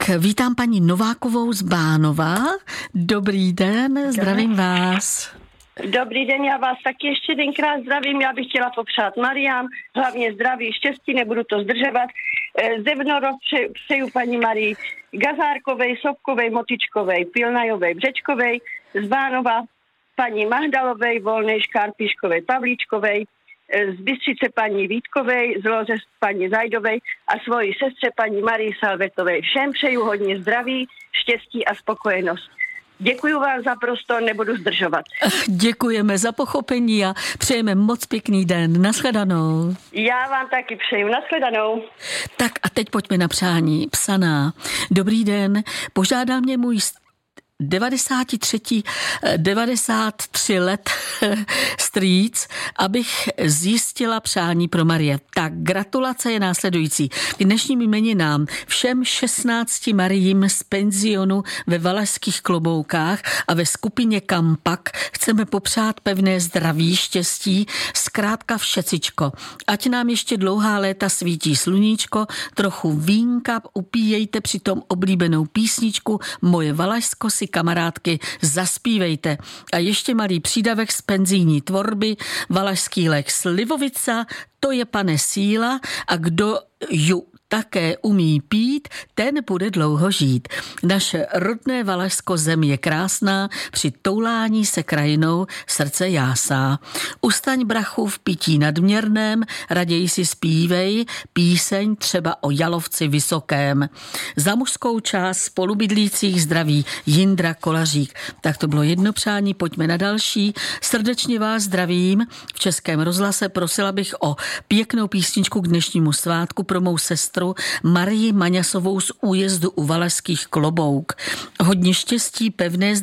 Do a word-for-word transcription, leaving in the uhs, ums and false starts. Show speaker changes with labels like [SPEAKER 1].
[SPEAKER 1] vítám paní Novákovou z Bánova. Dobrý den, zdravím vás.
[SPEAKER 2] Dobrý den, já vás taky ještě jedenkrát zdravím. Já bych chtěla popřát Mariám, hlavně zdraví, štěstí, nebudu to zdržovat. Ze Vnorov přeju paní Marii Gazárkovej, Sobkovej, Motičkovej, Pilnajovej, Břečkovej, z Bánova paní Magdalovej, Volnej, Škárpiškovej, Pavlíčkovej, z Bystřice paní Vítkovej, z Loze paní Zajdovej a svoji sestře paní Marii Salvetovej. Všem přeju hodně zdraví, štěstí a spokojenost. Děkuji vám za prostor, nebudu zdržovat.
[SPEAKER 1] Děkujeme za pochopení a přejeme moc pěkný den. Nashledanou.
[SPEAKER 2] Já vám taky přeju. Nashledanou.
[SPEAKER 1] Tak a teď pojďme na přání. Psaná. Dobrý den. Požádal mě můj devadesát tři, devadesát tři let strýc, abych zjistila přání pro Marie. Tak gratulace je následující. K dnešním jmeninám všem šestnácti Mariím z penzionu ve Valašských Kloboukách a ve skupině Kampak chceme popřát pevné zdraví, štěstí, zkrátka všecičko. Ať nám ještě dlouhá léta svítí sluníčko, trochu vínka, upíjejte přitom oblíbenou písničku Moje Valašsko si kamarádky zaspívejte. A ještě malý přídavek z penzijní tvorby, valašský lék slivovica, to je pane síla a kdo ju také umí pít, ten bude dlouho žít. Naše rodné Valašsko zem je krásná, při toulání se krajinou srdce jásá. Ustaň brachu v pití nadměrném, raději si zpívej píseň třeba o Jalovci vysokém. Za mužskou část spolubydlících zdraví Jindra Kolařík. Tak to bylo jedno přání, pojďme na další. Srdečně vás zdravím. V Českém rozhlase prosila bych o pěknou písničku k dnešnímu svátku pro mou sestru Marii Maňasovou z újezdu u Valašských Klobouk. Hodně štěstí, pevné